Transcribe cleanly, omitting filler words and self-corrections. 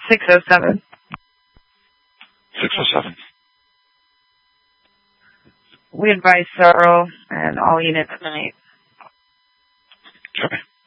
607. 607. We advise Sorrow and all units tonight. Okay.